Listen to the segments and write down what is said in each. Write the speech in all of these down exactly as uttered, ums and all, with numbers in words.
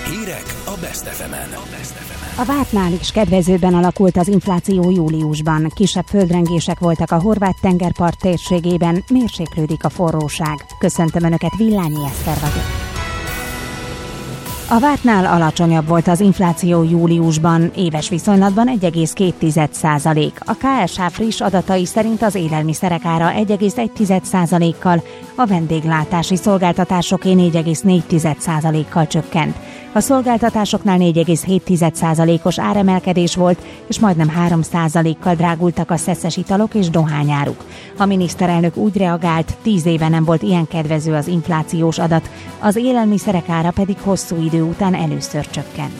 Hírek a Best ef emen. A vártnál is kedvezőbben alakult az infláció júliusban. Kisebb földrengések voltak a horvát tengerpart térségében, mérséklődik a forróság. Köszöntöm Önöket, Villányi Eszter vagyok. A vártnál alacsonyabb volt az infláció júliusban, éves viszonylatban egy egész két százalék. A ká es há friss adatai szerint az élelmiszerek ára egy egész egy százalékkal, a vendéglátási szolgáltatásoké négy egész négy százalékkal csökkent. A szolgáltatásoknál négy egész hét százalékos áremelkedés volt, és majdnem három százalékkal drágultak a szeszes italok és dohányáruk. A miniszterelnök úgy reagált, tíz éve nem volt ilyen kedvező az inflációs adat, az élelmiszerek ára pedig hosszú idő után először csökkent.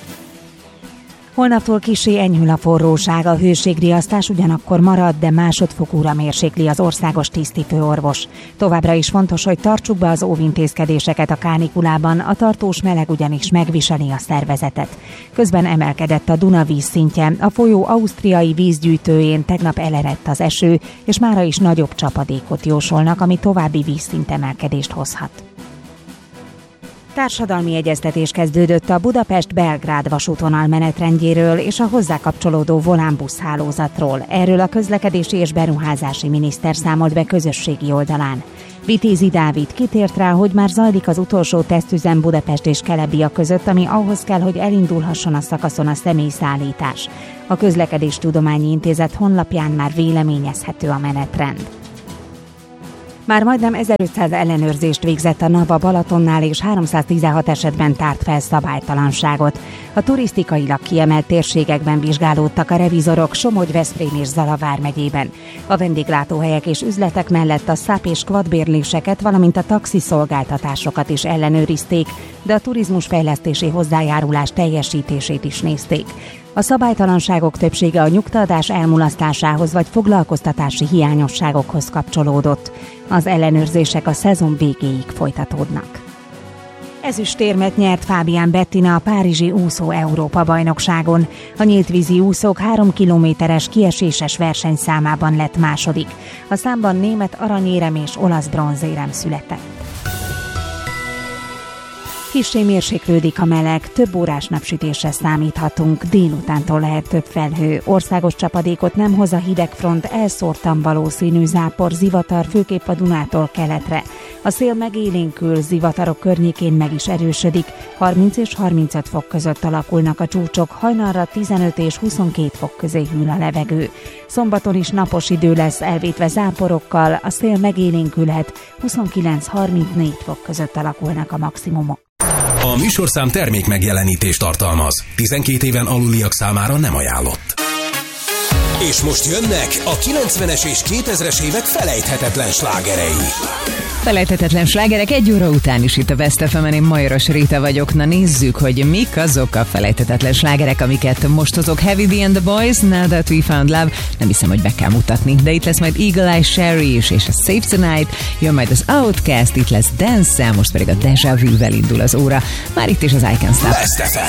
Holnaptól kissé enyhül a forróság, a hőségriasztás ugyanakkor marad, de másodfokúra mérsékli az országos tisztifőorvos. Továbbra is fontos, hogy tartsuk be az óvintézkedéseket a kánikulában, a tartós meleg ugyanis megviseli a szervezetet. Közben emelkedett a Duna vízszintje, a folyó ausztriai vízgyűjtőjén tegnap elerett az eső, és mára is nagyobb csapadékot jósolnak, ami további vízszintemelkedést hozhat. Társadalmi egyeztetés kezdődött a Budapest-Belgrád vasútvonal menetrendjéről és a hozzá kapcsolódó volánbusz hálózatról. Erről a közlekedési és beruházási miniszter számolt be közösségi oldalán. Vitézi Dávid kitért rá, hogy már zajlik az utolsó tesztüzem Budapest és Kelebia között, ami ahhoz kell, hogy elindulhasson a szakaszon a személyszállítás. A Közlekedéstudományi Intézet honlapján már véleményezhető a menetrend. Már majdnem ezerötszáz ellenőrzést végzett a NAV a Balatonnál, és háromszáztizenhat esetben tárt fel szabálytalanságot. A turisztikailag kiemelt térségekben vizsgálódtak a revizorok Somogy, Veszprém és Zala vármegyében. A vendéglátóhelyek és üzletek mellett a száp és kvadbérléseket, valamint a taxiszolgáltatásokat is ellenőrizték, de a turizmusfejlesztési hozzájárulás teljesítését is nézték. A szabálytalanságok többsége a nyugtaadás elmulasztásához vagy foglalkoztatási hiányosságokhoz kapcsolódott. Az ellenőrzések a szezon végéig folytatódnak. Ezüstérmet nyert Fábián Bettina a párizsi úszó Európa-bajnokságon. A nyíltvízi úszók három kilométeres kieséses versenyszámában lett második. A számban német aranyérem és olasz bronzérem született. Kissé mérséklődik a meleg, több órás napsütésre számíthatunk, délutántól lehet több felhő, országos csapadékot nem hoz a hidegfront, elszórtan valószínű zápor, zivatar, főképp a Dunától keletre. A szél megélénkül, zivatarok környékén meg is erősödik, harminc és harmincöt fok között alakulnak a csúcsok, hajnalra tizenöt és huszonkét fok közé hűl a levegő. Szombaton is napos idő lesz, elvétve záporokkal, a szél megélénkülhet, huszonkilenc-harmincnégy fok között alakulnak a maximumok. A műsorszám termék megjelenítést tartalmaz. tizenkét éven aluliak számára nem ajánlott. És most jönnek a kilencvenes és kétezres évek felejthetetlen slágerei. Felejthetetlen slágerek egy óra után is itt a Best ef emen, én Majoros Réta vagyok. Na nézzük, hogy mik azok a felejthetetlen slágerek, amiket most hozok. Heavy D and the Boys, Now That We Found Love. Nem hiszem, hogy be kell mutatni, de itt lesz majd Eagle Eye Sherry is, és a Save Tonight. Jön majd az Outcast, itt lesz Dance, most pedig a Deja Vu-vel indul az óra. Már itt is az I Can't Stop. Best ef em.